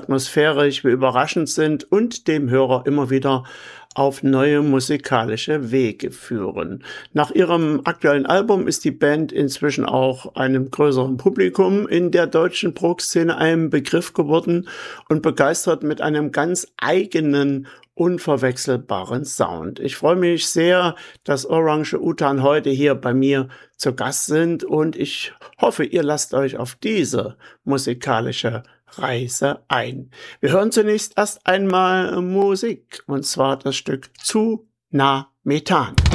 atmosphärisch, wie überraschend sind und dem Hörer immer wieder auf neue musikalische Wege führen. Nach ihrem aktuellen Album ist die Band inzwischen auch einem größeren Publikum in der deutschen Prog-Szene ein Begriff geworden und begeistert mit einem ganz eigenen, unverwechselbaren Sound. Ich freue mich sehr, dass Orange Utan heute hier bei mir zu Gast sind und ich hoffe, ihr lasst euch auf diese musikalische Reise ein. Wir hören zunächst erst einmal Musik, und zwar das Stück Zu nah Methan.